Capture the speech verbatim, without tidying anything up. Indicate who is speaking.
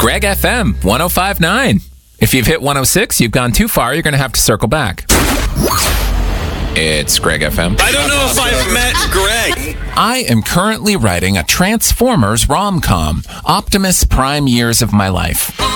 Speaker 1: Greg F M, one oh five point nine. If you've hit one oh six, you've gone too far. You're going to have to circle back. It's Greg F M.
Speaker 2: I don't know if I've met Greg.
Speaker 1: I am currently writing a Transformers rom-com, Optimus Prime Years of My Life.